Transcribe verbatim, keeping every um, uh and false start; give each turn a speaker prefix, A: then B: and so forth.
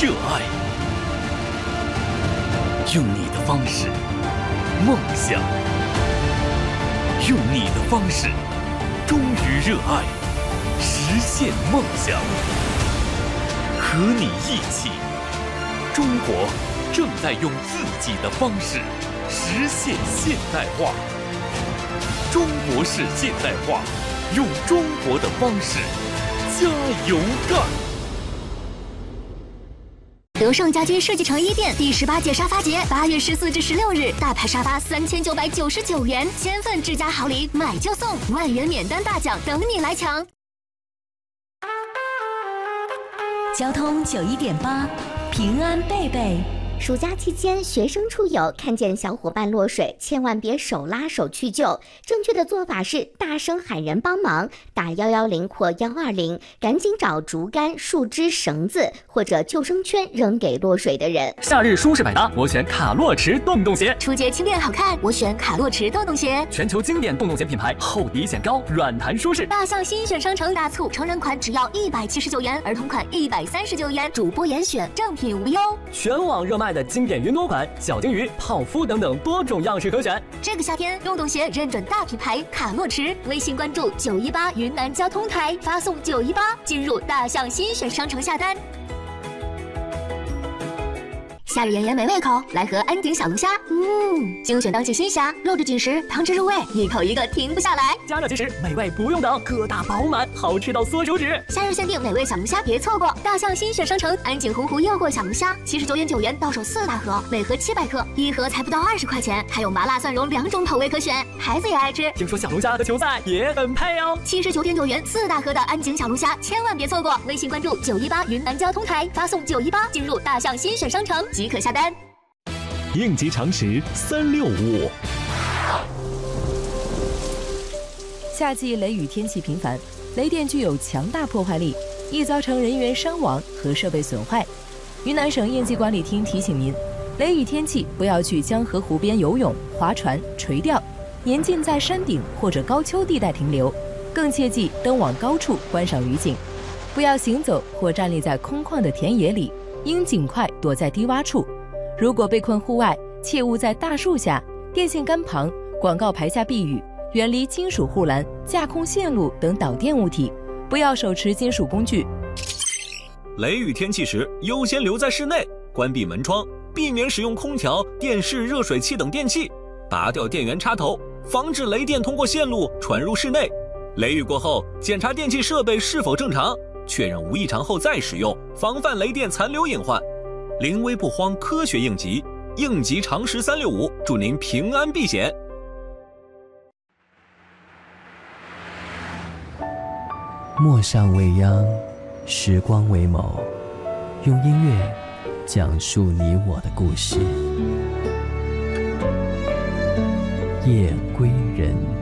A: 热爱。用你的方式梦想，用你的方式忠于热爱，实现梦想。和你一起，中国正在用自己的方式实现现代化。中国式现代化，用中国的方式加油干！
B: 德胜家居设计城一店第十八届沙发节，八月十四至十六日，大牌沙发三千九百九十九元，千份智家好礼，买就送，万元免单大奖等你来抢。
C: 交通九一点八，平安贝贝。
D: 暑假期间，学生出游看见小伙伴落水，千万别手拉手去救。正确的做法是大声喊人帮忙，打一一零或一二零，赶紧找竹竿、树枝、绳子或者救生圈扔给落水的人。
E: 夏日舒适百搭，我选卡洛驰洞洞鞋。
B: 出街轻便好看，我选卡洛驰洞洞鞋。
E: 全球经典洞洞鞋品牌，厚底显高，软弹舒适。
B: 大象新选商城大促，成人款只要一百七十九元，儿童款一百三十九元，主播严选，正品无忧。
E: 全网热卖的经典云朵款、小金鱼、泡芙等等多种样式可选。
B: 这个夏天，洞洞鞋认准大品牌卡洛驰，微信关注九一八云南交通台，发送九一八进入大象新选商城下单。夏日炎炎没胃口，来盒安井小龙虾。嗯，精选当季新虾，肉质紧实，汤汁入味，一口一个停不下来。
E: 加热即食，美味不用等，个大饱满，好吃到缩手指。
B: 夏日限定美味小龙虾，别错过！大象新选商城安井洪湖诱惑小龙虾，七十九元九元到手四大盒，每盒七百克，一盒才不到二十块钱，还有麻辣蒜蓉两种口味可选，孩子也爱吃。
E: 听说小龙虾和球赛也很配哦。
B: 七十九点九元四大盒的安井小龙虾，千万别错过！微信关注九一八云南交通台，发送九一八进入大象新选商城。即可下单。
F: 应急常识三六五。
G: 夏季雷雨天气频繁，雷电具有强大破坏力，易造成人员伤亡和设备损坏。云南省应急管理厅提醒您，雷雨天气不要去江河湖边游泳、划船、垂钓，严禁在山顶或者高丘地带停留，更切忌登往高处观赏雨景。不要行走或站立在空旷的田野里，应尽快躲在低洼处。如果被困户外，切勿在大树下、电线杆旁、广告牌下避雨，远离金属护栏、架空线路等导电物体，不要手持金属工具。
F: 雷雨天气时，优先留在室内，关闭门窗，避免使用空调、电视、热水器等电器，拔掉电源插头，防止雷电通过线路传入室内。雷雨过后，检查电器设备是否正常，确认无异常后再使用，防范雷电残留隐患。临危不慌，科学应急，应急常识三六五，祝您平安避险。
H: 陌上未央，时光为眸，用音乐讲述你我的故事。夜归人。